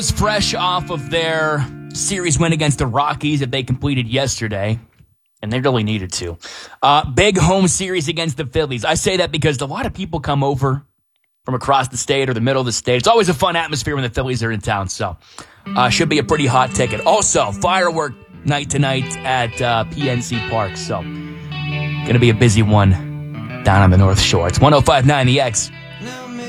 Fresh off of their series win against the Rockies that they completed yesterday, and they really needed to. Big home series against the Phillies. I say that because a lot of people come over from across the state or the middle of the state. It's always a fun atmosphere when the Phillies are in town, so should be a pretty hot ticket. Also, firework night tonight at PNC Park, so going to be a busy one down on the North Shore. It's 105.9 The X.